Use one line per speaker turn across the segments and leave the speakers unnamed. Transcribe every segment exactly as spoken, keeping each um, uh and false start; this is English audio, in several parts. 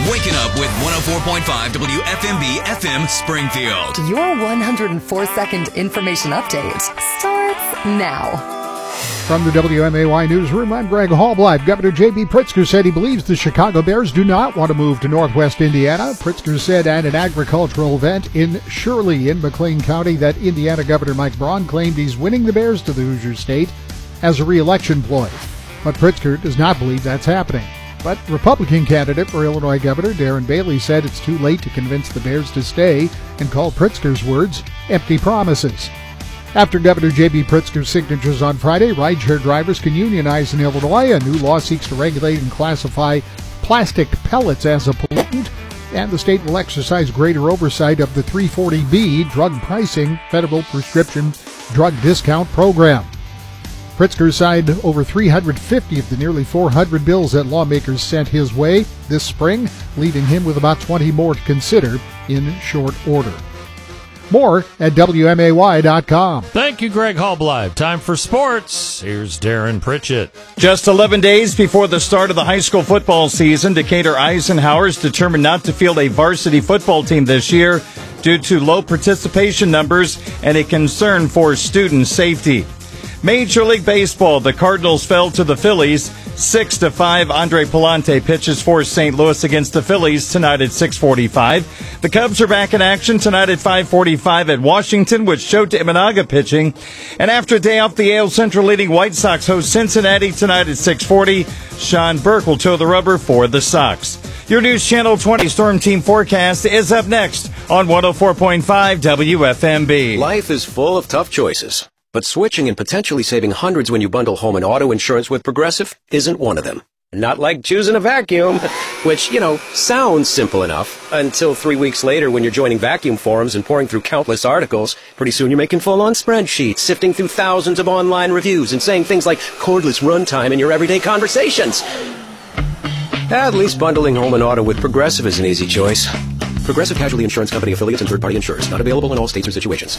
Waking up with one oh four point five W F M B F M Springfield.
Your one hundred four second information update starts now.
From the W M A Y Newsroom, I'm Greg Hallbleib. Governor J B. Pritzker said he believes the Chicago Bears do not want to move to Northwest Indiana. Pritzker said at an agricultural event in Shirley in McLean County that Indiana Governor Mike Braun claimed he's winning the Bears to the Hoosier State as a re-election ploy. But Pritzker does not believe that's happening. But Republican candidate for Illinois Governor Darren Bailey said it's too late to convince the Bears to stay and called Pritzker's words empty promises. After Governor J B. Pritzker's signatures on Friday, rideshare drivers can unionize in Illinois. A new law seeks to regulate and classify plastic pellets as a pollutant, and the state will exercise greater oversight of the three forty B drug pricing federal prescription drug discount program. Pritzker signed over three hundred fifty of the nearly four hundred bills that lawmakers sent his way this spring, leaving him with about twenty more to consider in short order. More at W M A Y dot com.
Thank you, Greg Hallbleib. Time for sports. Here's Darren Pritchett.
Just eleven days before the start of the high school football season, Decatur Eisenhower is determined not to field a varsity football team this year due to low participation numbers and a concern for student safety. Major League Baseball, the Cardinals fell to the Phillies six to five. Andre Palante pitches for Saint Louis against the Phillies tonight at six forty-five. The Cubs are back in action tonight at five forty-five at Washington with Shota Imanaga pitching. And after a day off, the A L Central leading White Sox host Cincinnati tonight at six forty. Sean Burke will toe the rubber for the Sox. Your News Channel twenty Storm Team forecast is up next on one oh four point five W F M B.
Life is full of tough choices, but switching and potentially saving hundreds when you bundle home and auto insurance with Progressive isn't one of them. Not like choosing a vacuum, which, you know, sounds simple enough until three weeks later when you're joining vacuum forums and pouring through countless articles. Pretty soon you're making full-on spreadsheets, sifting through thousands of online reviews and saying things like cordless runtime in your everyday conversations. At least bundling home and auto with Progressive is an easy choice. Progressive Casualty Insurance Company affiliates and third-party insurers. Not available in all states or situations.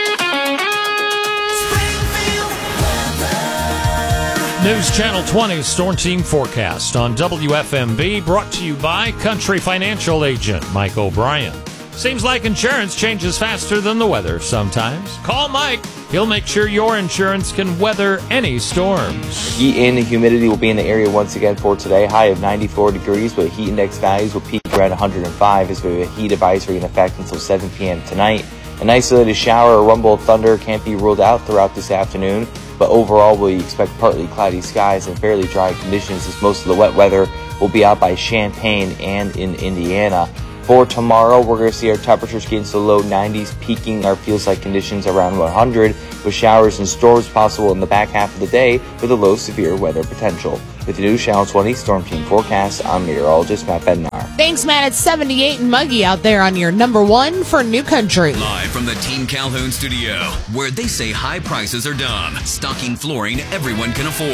News Channel twenty Storm Team forecast on W F M B, brought to you by Country Financial Agent Mike O'Brien. Seems like insurance changes faster than the weather sometimes. Call Mike. He'll make sure your insurance can weather any storms.
Heat and humidity will be in the area once again for today. High of ninety-four degrees, but heat index values will peak around one hundred five as we have a heat advisory in effect until seven p.m. tonight. An isolated shower or rumble of thunder can't be ruled out throughout this afternoon, but overall we expect partly cloudy skies and fairly dry conditions as most of the wet weather will be out by Champaign and in Indiana. For tomorrow, we're going to see our temperatures get into the low nineties, peaking our feels-like conditions around one hundred, with showers and storms possible in the back half of the day with a low severe weather potential. With the News Channel twenty Storm Team forecast, I'm meteorologist Matt Bednar.
Thanks, Matt. It's seventy-eight and muggy out there on your number one for New Country.
Live from the Team Calhoun studio, where they say high prices are dumb. Stocking flooring everyone can afford.